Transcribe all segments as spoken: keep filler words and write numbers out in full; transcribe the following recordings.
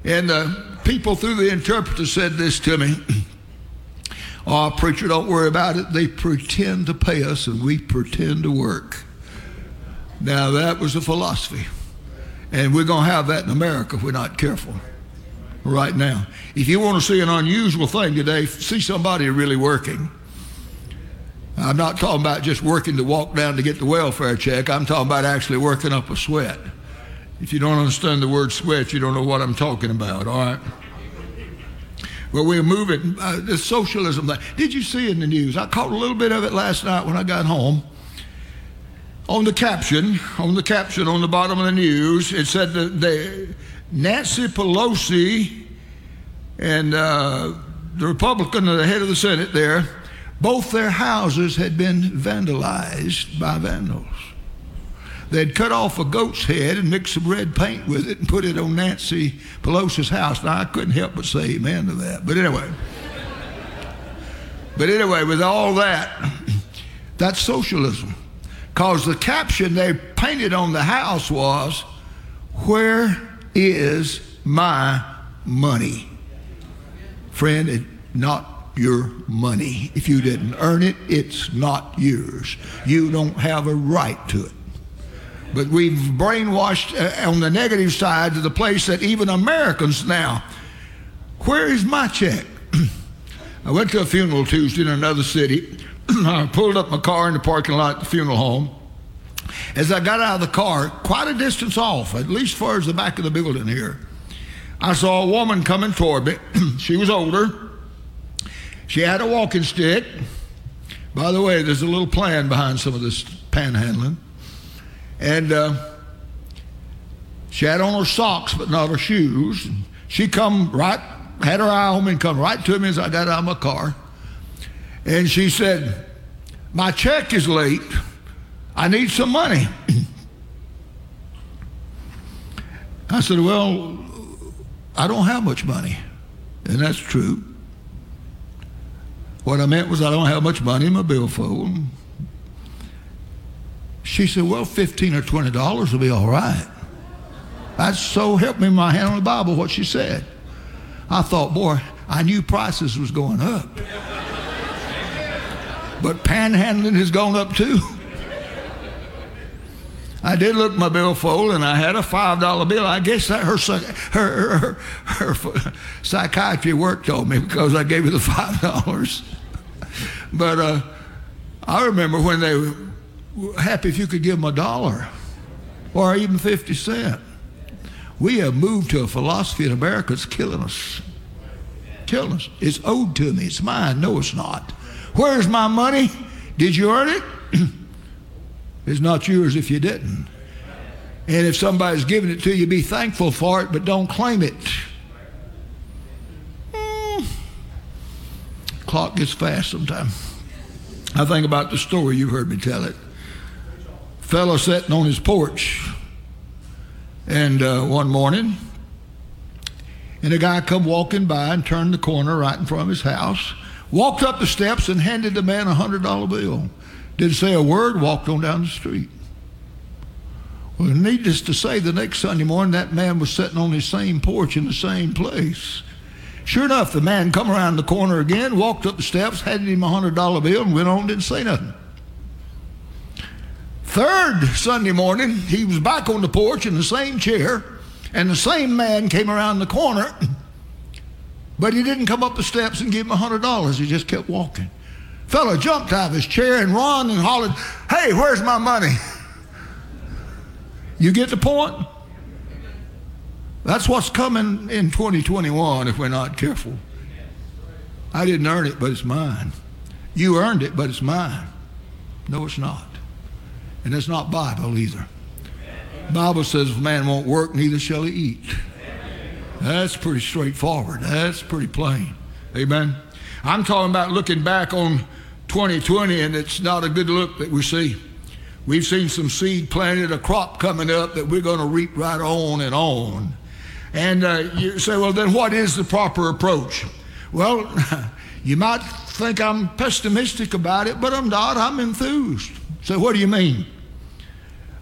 And the people through the interpreter said this to me. Oh, preacher, don't worry about it. They pretend to pay us and we pretend to work. Now, that was a philosophy. And we're going to have that in America if we're not careful right now. If you want to see an unusual thing today, see somebody really working. I'm not talking about just working to walk down to get the welfare check. I'm talking about actually working up a sweat. If you don't understand the word sweat, you don't know what I'm talking about, all right? Well, we're moving, uh, the socialism thing. Did you see in the news? I caught a little bit of it last night when I got home. On the caption, on the caption on the bottom of the news, it said that the Nancy Pelosi and uh, the Republican, the head of the Senate there, both their houses had been vandalized by vandals. They'd cut off a goat's head and mixed some red paint with it and put it on Nancy Pelosi's house. Now, I couldn't help but say amen to that. But anyway, but anyway, with all that, that's socialism. Because the caption they painted on the house was, "Where is my money?" Friend, it's not your money. If you didn't earn it, it's not yours. You don't have a right to it. But we've brainwashed uh, on the negative side to the place that even Americans now, where is my check? I went to a funeral Tuesday in another city. I pulled up my car in the parking lot at the funeral home. As I got out of the car, quite a distance off, at least far as the back of the building here, I saw a woman coming toward me. She was older. She had a walking stick. By the way, there's a little plan behind some of this panhandling. And uh, she had on her socks, but not her shoes. She come right, had her eye on me and come right to me as I got out of my car. And she said, "My check is late. I need some money." I said, "Well, I don't have much money." And that's true. What I meant was I don't have much money in my billfold. She said, "Well, fifteen or twenty dollars will be all right." That's so help me my hand on the Bible what she said. I thought, boy, I knew prices was going up. But panhandling has gone up too. I did look at my billfold and I had a five dollar bill. I guess that her, her, her, her, her psychiatry worked on me because I gave her the five dollars. But uh, I remember when they were happy if you could give them a dollar or even fifty cents. We have moved to a philosophy in America that's killing us. Killing us. It's owed to me. It's mine. No, it's not. Where's my money? Did you earn it? It's not yours if you didn't. And if somebody's giving it to you, be thankful for it, but don't claim it. Mm. Clock gets fast sometimes. I think about the story, you've heard me tell it. Fellow sitting on his porch, and uh, one morning, and a guy come walking by and turned the corner right in front of his house, walked up the steps and handed the man a hundred dollar bill. Didn't say a word, walked on down the street. Well, needless to say, the next Sunday morning, that man was sitting on his same porch in the same place. Sure enough, the man come around the corner again, walked up the steps, handed him a hundred dollar bill, and went on, didn't say nothing. Third Sunday morning, he was back on the porch in the same chair, and the same man came around the corner, but he didn't come up the steps and give him a hundred dollars. He just kept walking. Fellow jumped out of his chair and run and hollered, "Hey, where's my money?" You get the point? That's what's coming in twenty twenty-one if we're not careful. I didn't earn it, but it's mine. You earned it, but it's mine. No, it's not. And it's not Bible either. The Bible says if man won't work, neither shall he eat. That's pretty straightforward. That's pretty plain. Amen. I'm talking about looking back on twenty twenty, and it's not a good look that we see. We've seen some seed planted, a crop coming up that we're going to reap right on and on. And uh, you say, well, then what is the proper approach? Well, you might think I'm pessimistic about it, but I'm not. I'm enthused. So what do you mean?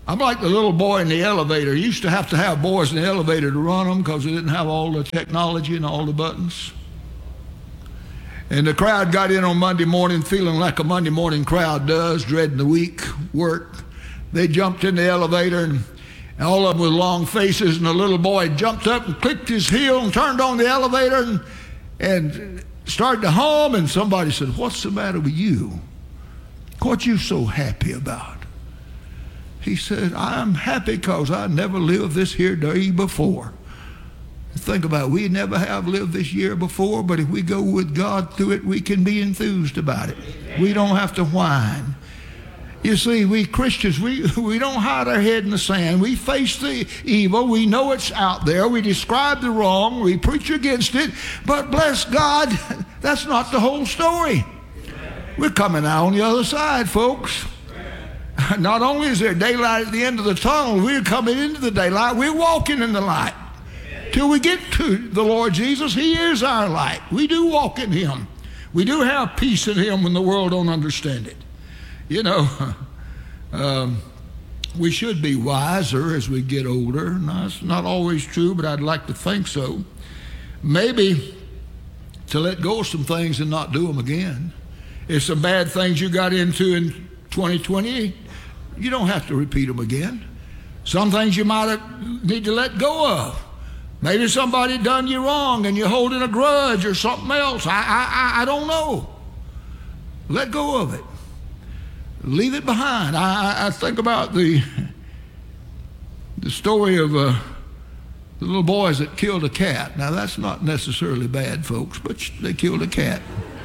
I'm like the little boy in the elevator. You used to have to have boys in the elevator to run them because they didn't have all the technology and all the buttons. And the crowd got in on Monday morning feeling like a Monday morning crowd does, dreading the week work. They jumped in the elevator, and all of them with long faces, and the little boy jumped up and clicked his heel and turned on the elevator and, and started to hum, and somebody said, "What's the matter with you? What you so happy about?" He said, "I'm happy because I never lived this here day before." Think about it. We never have lived this year before, but if we go with God through it, we can be enthused about it. We don't have to whine. You see, we Christians, we, we don't hide our head in the sand. We face the evil. We know it's out there. We describe the wrong. We preach against it. But bless God, that's not the whole story. We're coming out on the other side, folks. Not only is there daylight at the end of the tunnel, we're coming into the daylight. We're walking in the light. Till we get to the Lord Jesus, He is our light. We do walk in Him. We do have peace in Him when the world don't understand it. You know, um, we should be wiser as we get older. Now, it's not always true, but I'd like to think so. Maybe to let go of some things and not do them again. If some bad things you got into in twenty twenty, you don't have to repeat them again. Some things you might have, need to let go of. Maybe somebody done you wrong and you're holding a grudge or something else. I, I, I don't know. Let go of it. Leave it behind. I, I think about the, the story of uh, the little boys that killed a cat. Now, that's not necessarily bad, folks, but they killed a cat.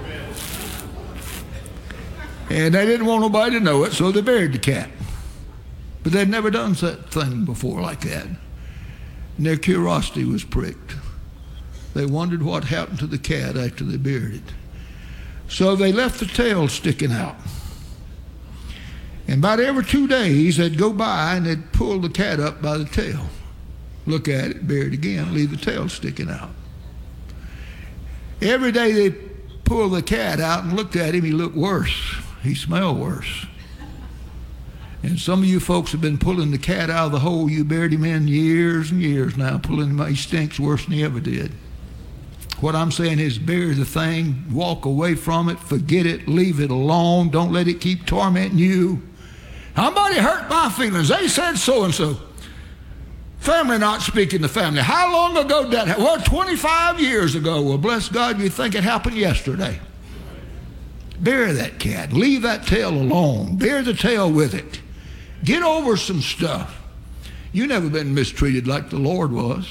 And they didn't want nobody to know it, so they buried the cat. But they'd never done that thing before like that. And their curiosity was pricked. They wondered what happened to the cat after they buried it. So they left the tail sticking out. And about every two days, they'd go by and they'd pull the cat up by the tail. Look at it, bury it again, leave the tail sticking out. Every day they pulled the cat out and looked at him, he looked worse. He smelled worse. And some of you folks have been pulling the cat out of the hole you buried him in years and years now, pulling him out. He stinks worse than he ever did. What I'm saying is bury the thing, walk away from it, forget it, leave it alone. Don't let it keep tormenting you. Somebody hurt my feelings. They said so-and-so. Family not speaking to family. How long ago did that happen? Well, twenty-five years ago. Well, bless God, you think it happened yesterday. Bury that cat. Leave that tail alone. Bury the tail with it. Get over some stuff. You've never been mistreated like the Lord was.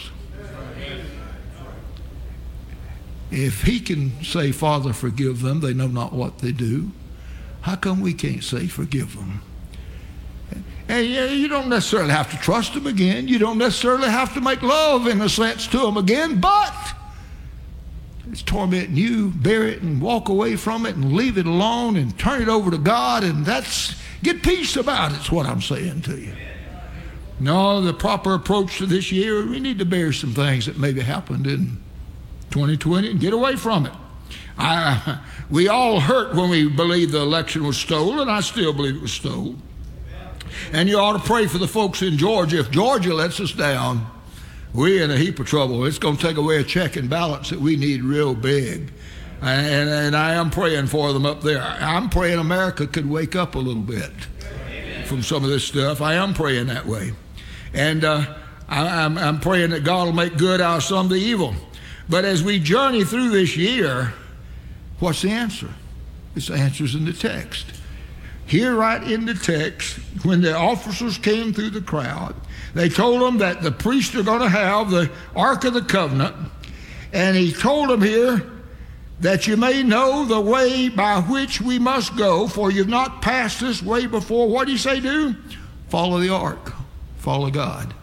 If He can say, "Father, forgive them, they know not what they do," how come we can't say, "Forgive them"? And you don't necessarily have to trust them again. You don't necessarily have to make love, in a sense, to them again, but it's tormenting you. Bury it and walk away from it and leave it alone and turn it over to God, and that's, get peace about it, is what I'm saying to you. No, the proper approach to this year, we need to bury some things that maybe happened in twenty twenty and get away from it. I, we all hurt when we believe the election was stolen. I still believe it was stolen. And you ought to pray for the folks in Georgia. If Georgia lets us down, we're in a heap of trouble. It's going to take away a check and balance that we need real big. And, and I am praying for them up there. I'm praying America could wake up a little bit from some of this stuff. I am praying that way. And uh, I, I'm, I'm praying that God will make good out of some of the evil. But as we journey through this year, what's the answer? It's the answers in the text. Here right in the text, when the officers came through the crowd, they told them that the priests are going to have the Ark of the Covenant. And he told them here that you may know the way by which we must go, for you've not passed this way before. What did he say do? Follow the Ark. Follow God.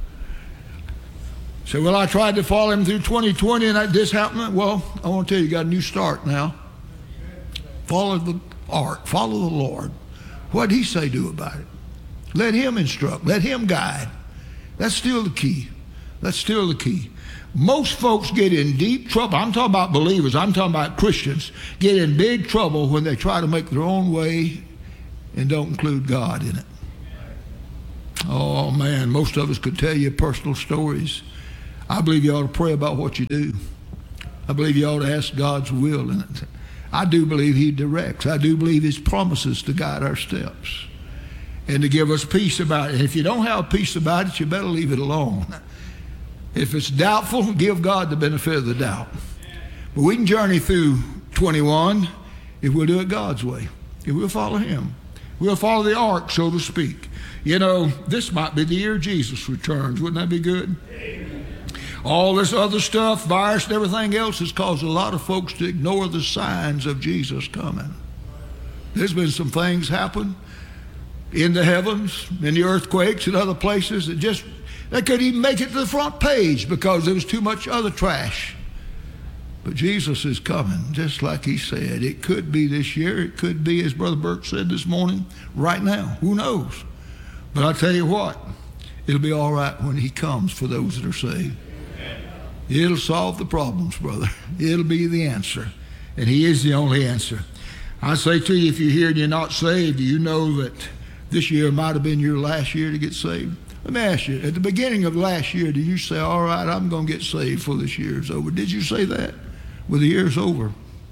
So, well, I tried to follow him through twenty twenty and this happened. Well, I want to tell you, you got a new start now. Follow the Ark. Follow the Lord. What did he say do about it? Let him instruct. Let him guide. That's still the key. That's still the key. Most folks get in deep trouble. I'm talking about believers. I'm talking about Christians. Get in big trouble when they try to make their own way and don't include God in it. Oh, man, most of us could tell you personal stories. I believe you ought to pray about what you do. I believe you ought to ask God's will in it. I do believe he directs. I do believe his promises to guide our steps and to give us peace about it. And if you don't have peace about it, you better leave it alone. If it's doubtful, give God the benefit of the doubt. But we can journey through twenty-one if we'll do it God's way. If we'll follow him. We'll follow the ark, so to speak. You know, this might be the year Jesus returns. Wouldn't that be good? Amen. All this other stuff, virus and everything else, has caused a lot of folks to ignore the signs of Jesus coming. There's been some things happen in the heavens, in the earthquakes and other places that just, they couldn't even make it to the front page because there was too much other trash. But Jesus is coming, just like he said. It could be this year. It could be, as Brother Burt said this morning, right now. Who knows? But I tell you what, it'll be all right when he comes for those that are saved. It'll solve the problems, brother. It'll be the answer. And he is the only answer. I say to you, if you're here and you're not saved, do you know that this year might have been your last year to get saved? Let me ask you, at the beginning of last year, did you say, all right, I'm going to get saved before this year is over? Did you say that? Well, the year's over.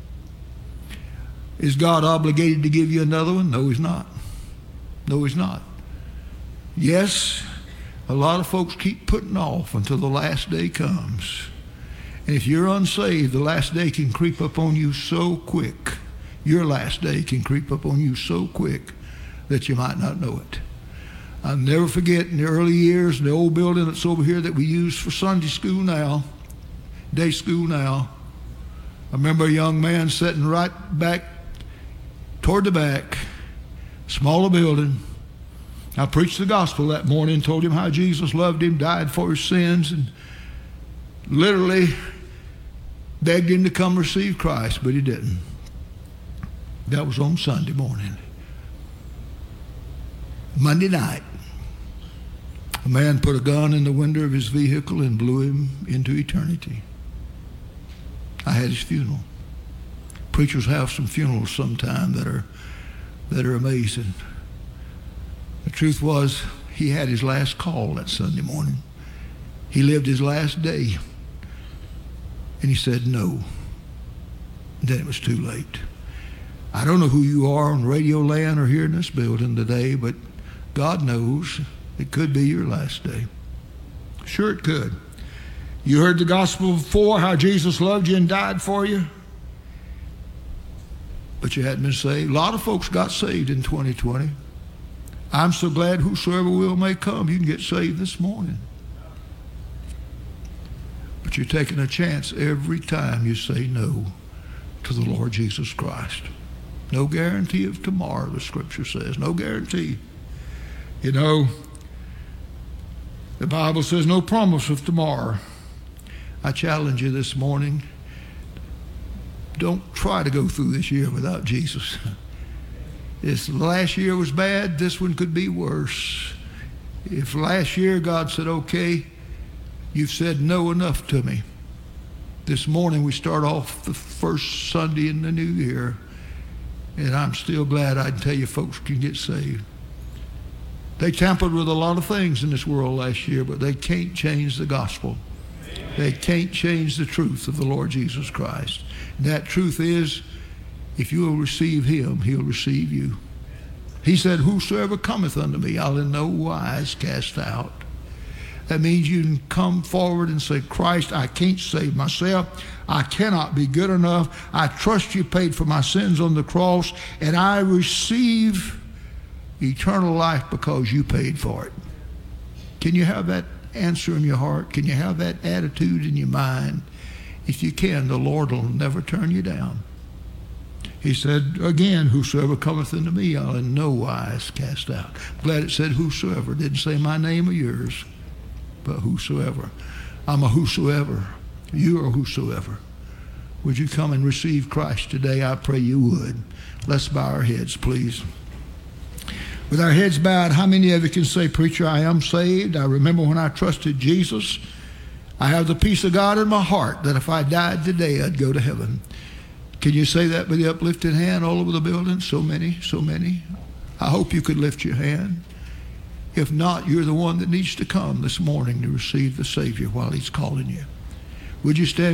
Is God obligated to give you another one? No, he's not. No, he's not. Yes, a lot of folks keep putting off until the last day comes. And if you're unsaved, the last day can creep up on you so quick. Your last day can creep up on you so quick that you might not know it. I'll never forget in the early years, in the old building that's over here that we use for Sunday school now, day school now, I remember a young man sitting right back toward the back, smaller building. I preached the gospel that morning, told him how Jesus loved him, died for his sins, and literally begged him to come receive Christ, but he didn't. That was on Sunday morning. Monday night, a man put a gun in the window of his vehicle and blew him into eternity. I had his funeral. Preachers have some funerals sometime that are that are amazing. The truth was, he had his last call that Sunday morning. He lived his last day. And he said no. And then it was too late. I don't know who you are on Radio Land or here in this building today, but God knows it could be your last day. Sure it could. You heard the gospel before, how Jesus loved you and died for you, but you hadn't been saved. A lot of folks got saved in twenty twenty. I'm so glad whosoever will may come, you can get saved this morning. But you're taking a chance every time you say no to the Lord Jesus Christ. No guarantee of tomorrow, the scripture says. No guarantee. You know, the Bible says no promise of tomorrow. I challenge you this morning, don't try to go through this year without Jesus. If last year was bad, this one could be worse. If last year God said, okay, you've said no enough to me. This morning we start off the first Sunday in the new year, and I'm still glad I can tell you folks can get saved. They tampered with a lot of things in this world last year, but they can't change the gospel. They can't change the truth of the Lord Jesus Christ. And that truth is, if you will receive him, he'll receive you. He said, whosoever cometh unto me, I'll in no wise cast out. That means you can come forward and say, Christ, I can't save myself. I cannot be good enough. I trust you paid for my sins on the cross, and I receive eternal life because you paid for it. Can you have that answer in your heart? Can you have that attitude in your mind? If you can, the Lord will never turn you down. He said, again, whosoever cometh unto me, I'll in no wise cast out. Glad it said whosoever. It didn't say my name or yours, but whosoever. I'm a whosoever. You are whosoever. Would you come and receive Christ today? I pray you would. Let's bow our heads, please. With our heads bowed, how many of you can say, preacher, I am saved. I remember when I trusted Jesus. I have the peace of God in my heart that if I died today, I'd go to heaven. Can you say that with the uplifted hand all over the building? So many, so many. I hope you could lift your hand. If not, you're the one that needs to come this morning to receive the Savior while he's calling you. Would you stand?